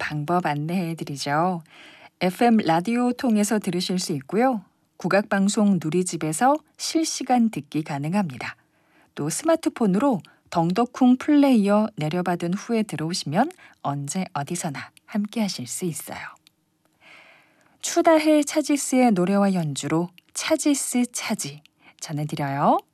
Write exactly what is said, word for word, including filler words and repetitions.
방법 안내해드리죠. 에프엠 라디오 통해서 들으실 수 있고요. 국악방송 누리집에서 실시간 듣기 가능합니다. 또 스마트폰으로 덩덕쿵 플레이어 내려받은 후에 들어오시면 언제 어디서나 함께 하실 수 있어요. 추다해 차지스의 노래와 연주로 차지스 차지 전해드려요.